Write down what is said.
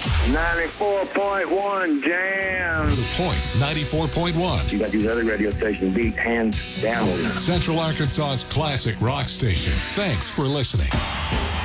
94.1 Jam. The Point 94.1. You got these other radio stations beat hands down. Central Arkansas's classic rock station. Thanks for listening.